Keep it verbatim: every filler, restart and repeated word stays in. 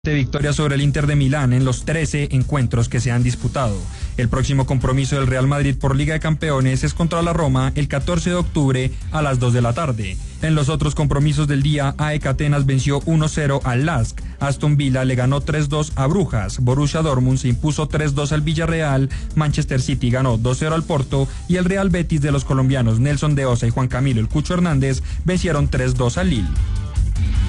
De victoria sobre el Inter de Milán en los trece encuentros que se han disputado. El próximo compromiso del Real Madrid por Liga de Campeones es contra la Roma el catorce de octubre a las dos de la tarde. En los otros compromisos del día, A E K Atenas venció uno cero al Lask, Aston Villa le ganó tres dos a Brujas, Borussia Dortmund se impuso tres dos al Villarreal, Manchester City ganó dos cero al Porto y el Real Betis de los colombianos Nelson de Osa y Juan Camilo El Cucho Hernández vencieron tres dos al Lille.